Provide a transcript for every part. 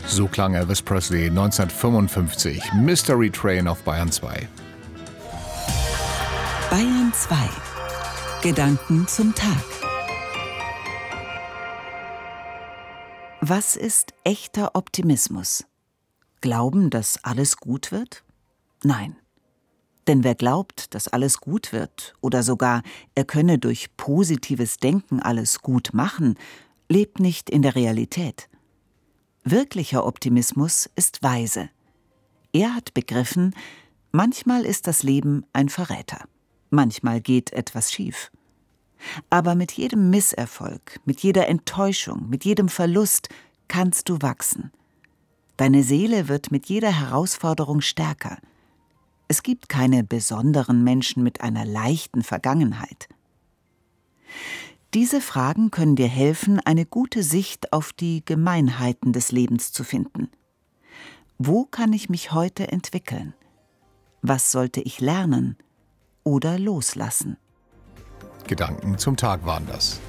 So klang Elvis Presley 1955. Mystery Train auf Bayern 2. Bayern 2. Gedanken zum Tag. Was ist echter Optimismus? Glauben, dass alles gut wird? Nein. Denn wer glaubt, dass alles gut wird oder sogar er könne durch positives Denken alles gut machen, lebt nicht in der Realität. Wirklicher Optimismus ist weise. Er hat begriffen, manchmal ist das Leben ein Verräter. Manchmal geht etwas schief. Aber mit jedem Misserfolg, mit jeder Enttäuschung, mit jedem Verlust kannst du wachsen. Deine Seele wird mit jeder Herausforderung stärker. Es gibt keine besonderen Menschen mit einer leichten Vergangenheit. Diese Fragen können dir helfen, eine gute Sicht auf die Gemeinheiten des Lebens zu finden. Wo kann ich mich heute entwickeln? Was sollte ich lernen oder loslassen? Gedanken zum Tag waren das.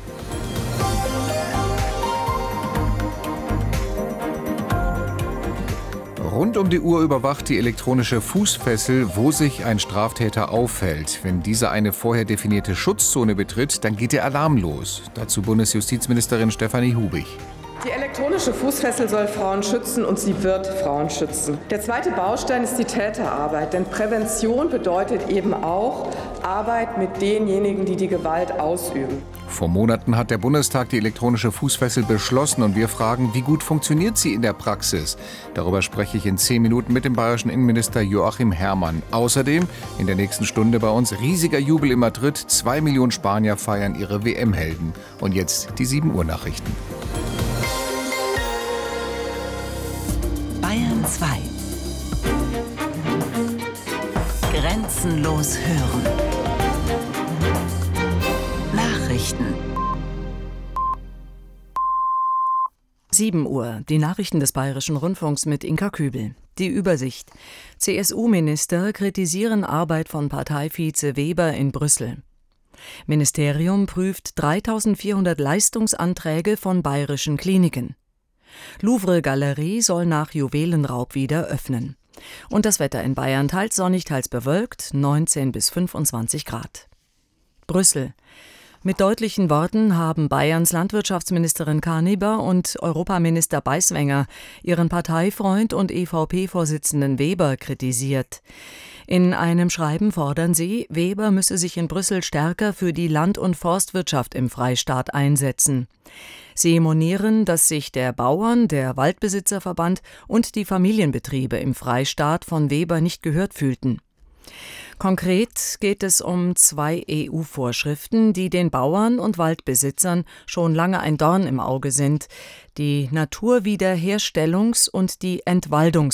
Rund um die Uhr überwacht die elektronische Fußfessel, wo sich ein Straftäter aufhält. Wenn dieser eine vorher definierte Schutzzone betritt, dann geht der Alarm los. Dazu Bundesjustizministerin Stefanie Hubig. Die elektronische Fußfessel soll Frauen schützen und sie wird Frauen schützen. Der zweite Baustein ist die Täterarbeit, denn Prävention bedeutet eben auch Arbeit mit denjenigen, die die Gewalt ausüben. Vor Monaten hat der Bundestag die elektronische Fußfessel beschlossen und wir fragen, wie gut funktioniert sie in der Praxis? Darüber spreche ich in 10 Minuten mit dem bayerischen Innenminister Joachim Herrmann. Außerdem in der nächsten Stunde bei uns riesiger Jubel in Madrid. 2 Millionen Spanier feiern ihre WM-Helden. Und jetzt die 7 Uhr Nachrichten. Bayern 2. Grenzenlos hören. Nachrichten. 7 Uhr, die Nachrichten des Bayerischen Rundfunks mit Inka Kübel. Die Übersicht. CSU-Minister kritisieren Arbeit von Parteivize Weber in Brüssel. Ministerium prüft 3.400 Leistungsanträge von bayerischen Kliniken. Louvre-Galerie soll nach Juwelenraub wieder öffnen. Und das Wetter in Bayern teils sonnig, teils bewölkt, 19 bis 25 Grad. Brüssel. Mit deutlichen Worten haben Bayerns Landwirtschaftsministerin Karneber und Europaminister Beiswenger ihren Parteifreund und EVP-Vorsitzenden Weber kritisiert. In einem Schreiben fordern sie, Weber müsse sich in Brüssel stärker für die Land- und Forstwirtschaft im Freistaat einsetzen. Sie monieren, dass sich der Bauern-, der Waldbesitzerverband und die Familienbetriebe im Freistaat von Weber nicht gehört fühlten. Konkret geht es um 2 EU-Vorschriften, die den Bauern und Waldbesitzern schon lange ein Dorn im Auge sind: die Naturwiederherstellungs- und die Entwaldungsrichtlinie.